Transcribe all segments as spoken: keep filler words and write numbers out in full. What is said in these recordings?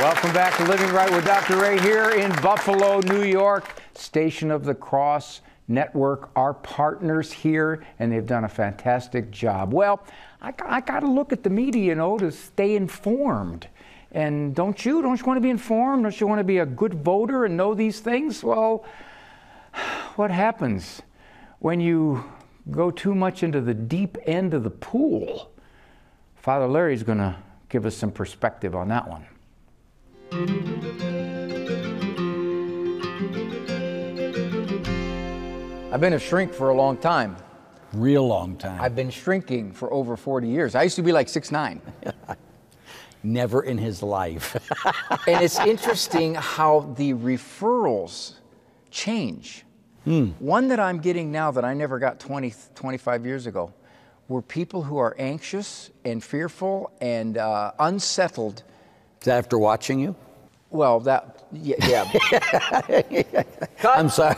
Welcome back to Living Right with Doctor Ray here in Buffalo, New York, Station of the Cross Network, our partners here, and they've done a fantastic job. Well, I, I got to look at the media, you know, to stay informed. And don't you? Don't you want to be informed? Don't you want to be a good voter and know these things? Well, what happens when you go too much into the deep end of the pool? Father Larry's going to give us some perspective on that one. I've been a shrink for a long time. Real long time. I've been shrinking for over forty years. I used to be like six nine. Never in his life. And it's interesting how the referrals change. Hmm. One that I'm getting now that I never got twenty, twenty-five years ago were people who are anxious and fearful and uh, unsettled. Is that after watching you? Well, that, yeah. yeah. I'm sorry.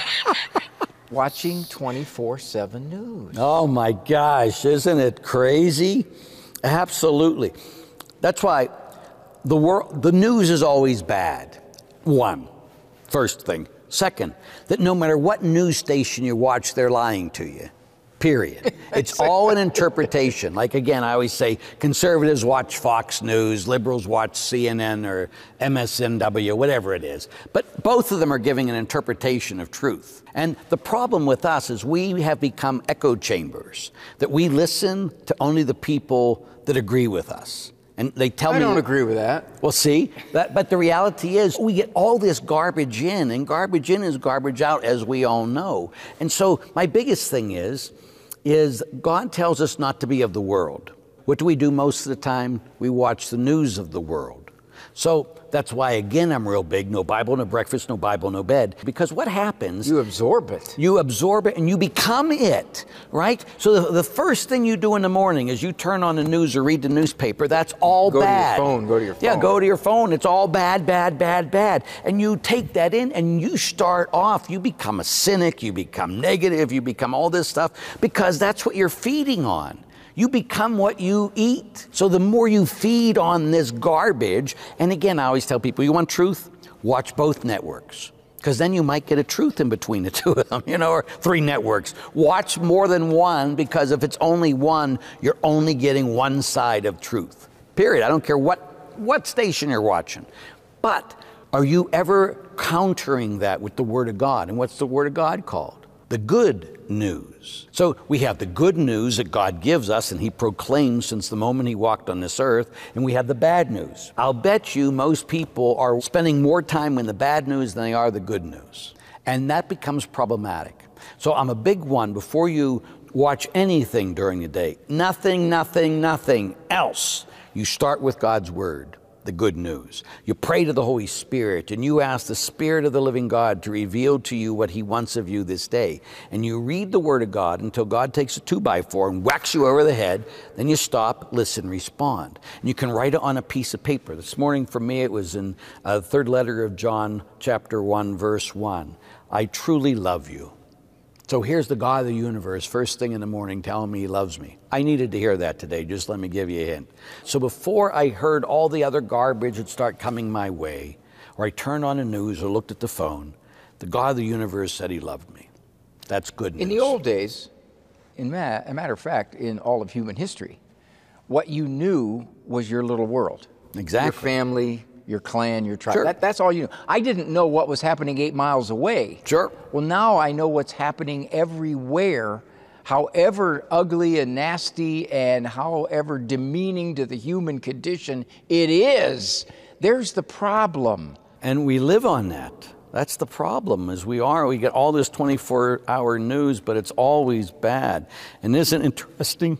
Watching twenty-four seven news. Oh my gosh, isn't it crazy? Absolutely. That's why the world, the news is always bad. One, first thing. Second, that no matter what news station you watch, they're lying to you. Period. It's all an interpretation. Like, again, I always say conservatives watch Fox News, liberals watch C N N or M S N W, whatever it is. But both of them are giving an interpretation of truth. And the problem with us is we have become echo chambers, that we listen to only the people that agree with us. And they tell I me... I don't agree with that. Well, see, that, but the reality is we get all this garbage in, and garbage in is garbage out, as we all know. And so my biggest thing is, is God tells us not to be of the world. What do we do most of the time? We watch the news of the world. So that's why, again, I'm real big. No Bible, no breakfast, no Bible, no bed. Because what happens... You absorb it. You absorb it and you become it, right? So the, the first thing you do in the morning is you turn on the news or read the newspaper. That's all go bad. Go to your phone. Go to your phone. Yeah, go to your phone. It's all bad, bad, bad, bad. And you take that in and you start off. You become a cynic. You become negative. You become all this stuff because that's what you're feeding on. You become what you eat. So the more you feed on this garbage, and again, I always tell people, you want truth? Watch both networks. Because then you might get a truth in between the two of them, you know, or three networks. Watch more than one, because if it's only one, you're only getting one side of truth. Period. I don't care what, what station you're watching. But are you ever countering that with the Word of God? And what's the Word of God called? The good news. So we have the good news that God gives us and He proclaims since the moment He walked on this earth, and we have the bad news. I'll bet you most people are spending more time in the bad news than they are the good news. And that becomes problematic. So I'm a big one, before you watch anything during the day, nothing, nothing, nothing else, you start with God's Word. The good news. You pray to the Holy Spirit and you ask the Spirit of the living God to reveal to you what He wants of you this day. And you read the Word of God until God takes a two by four and whacks you over the head. Then you stop, listen, respond. And you can write it on a piece of paper. This morning for me it was in the third letter of John, chapter one, verse one. I truly love you. So here's the God of the universe, first thing in the morning, telling me He loves me. I needed to hear that today. Just let me give you a hint. So before I heard all the other garbage that start coming my way, or I turned on the news or looked at the phone, the God of the universe said He loved me. That's good news. In the old days, in ma- a matter of fact, in all of human history, what you knew was your little world. Exactly. Your family, your clan, your tribe. Sure. That, that's all you knew. I didn't know what was happening eight miles away. Sure. Well, now I know what's happening everywhere, however ugly and nasty and however demeaning to the human condition it is. There's the problem. And we live on that. That's the problem, is we are. We get all this twenty-four hour news, but it's always bad. And isn't it interesting?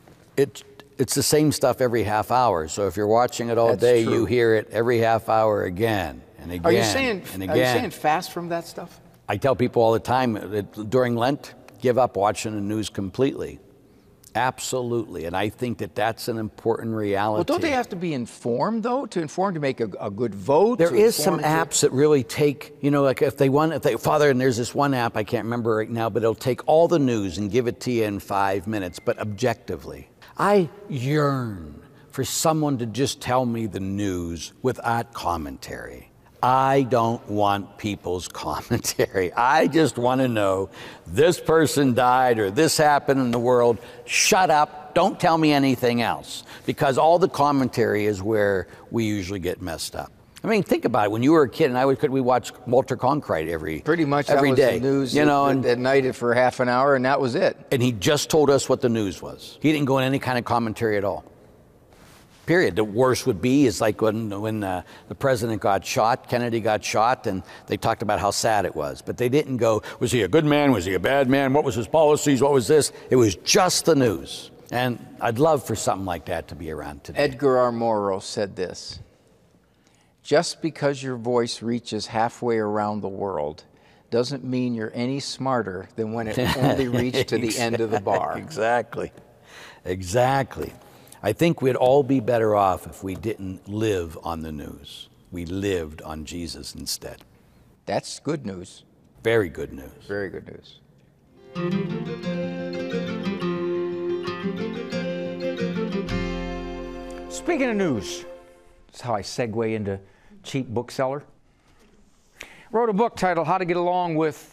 It It's the same stuff every half hour. So if you're watching it all That's day, true. you hear it every half hour again and again. Are you saying, and again. are you saying fast from that stuff? I tell people all the time that during Lent, give up watching the news completely. Absolutely. And I think that that's an important reality. Well, don't they have to be informed, though, to inform, to make a, a good vote? There to is some inform apps that really take, you know, like if they want, if they, Father, and there's this one app, I can't remember right now, but it'll take all the news and give it to you in five minutes, but objectively. I yearn for for someone to just tell me the news without commentary. I don't want people's commentary. I just want to know this person died or this happened in the world. Shut up. Don't tell me anything else. Because all the commentary is where we usually get messed up. I mean, think about it. When you were a kid, and I would, could we watch Walter Cronkite every pretty much every that was day, the news you know, at, and, at night for half an hour, and that was it. And he just told us what the news was. He didn't go in any kind of commentary at all. Period. The worst would be is like when when uh, the president got shot, Kennedy got shot, and they talked about how sad it was. But they didn't go, was he a good man? Was he a bad man? What was his policies? What was this? It was just the news. And I'd love for something like that to be around today. Edgar R. Morrow said this: just because your voice reaches halfway around the world doesn't mean you're any smarter than when it only reached to the end of the bar. Exactly. Exactly. I think we'd all be better off if we didn't live on the news. We lived on Jesus instead. That's good news. Very good news. Very good news. Speaking of news, that's how I segue into cheap bookseller. Wrote a book titled How to Get Along with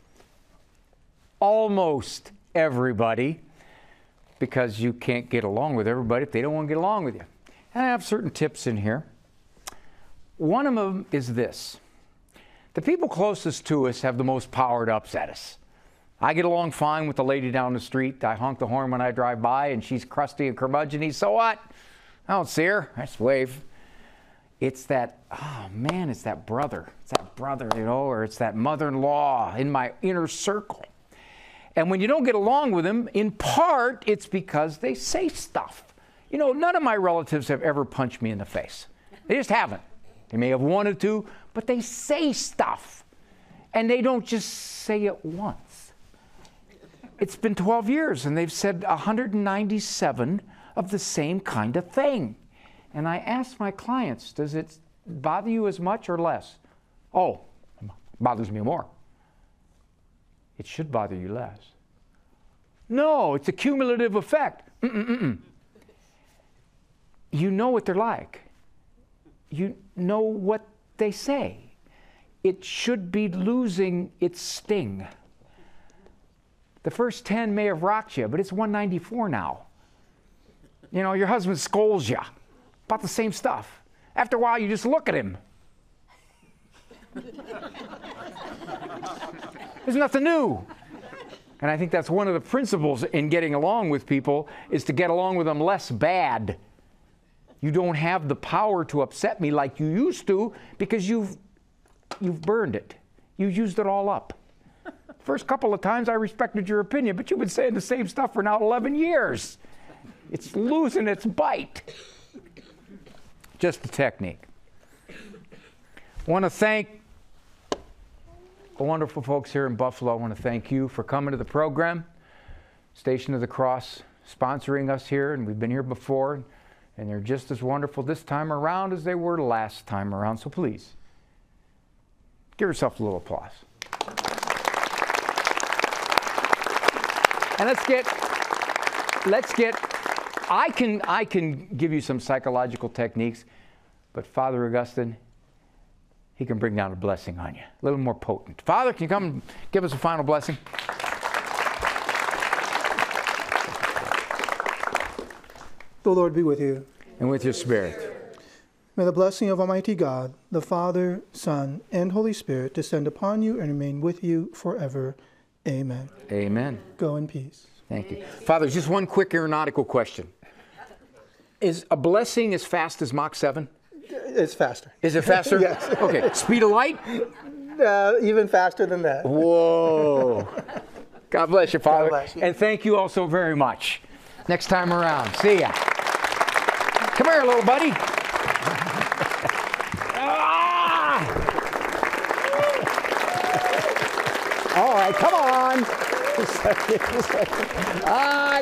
Almost Everybody, because you can't get along with everybody if they don't want to get along with you. And I have certain tips in here. One of them is this: the people closest to us have the most power to upset us. I get along fine with the lady down the street. I honk the horn when I drive by, and she's crusty and curmudgeon-y. So what? I don't see her. I just wave. It's that, oh man, it's that brother. It's that brother, you know, or it's that mother-in-law in my inner circle. And when you don't get along with them, in part, it's because they say stuff. You know, none of my relatives have ever punched me in the face. They just haven't. They may have wanted to, but they say stuff. And they don't just say it once. It's been twelve years, and they've said one hundred ninety-seven of the same kind of thing. And I ask my clients, does it bother you as much or less? Oh, it bothers me more. It should bother you less. No, it's a cumulative effect. Mm-mm-mm. You know what they're like. You know what they say. It should be losing its sting. The first ten may have rocked you, but it's one ninety-four now. You know, your husband scolds you about the same stuff. After a while, you just look at him. There's nothing new. And I think that's one of the principles in getting along with people, is to get along with them less bad. You don't have the power to upset me like you used to, because you've, you've burned it. You used it all up. First couple of times I respected your opinion, but you've been saying the same stuff for now eleven years. It's losing its bite. Just the technique. I want to thank the wonderful folks here in Buffalo. I want to thank you for coming to the program. Station of the Cross sponsoring us here, and we've been here before, and they're just as wonderful this time around as they were last time around. So please, give yourself a little applause. And let's get, let's get, I can, I can give you some psychological techniques, but Father Augustine, he can bring down a blessing on you, a little more potent. Father, can you come and give us a final blessing? The Lord be with you. And with your spirit. May the blessing of Almighty God, the Father, Son, and Holy Spirit descend upon you and remain with you forever. Amen. Amen. Go in peace. Thank you. Father, just one quick aeronautical question. Is a blessing as fast as Mach seven? It's faster. Is it faster? Yes. Okay. Speed of light? Uh, even faster than that. Whoa. God bless you, Father. God bless you. And thank you all so very much. Next time around. See ya. Come here, little buddy. Ah! All right, come on. Ah.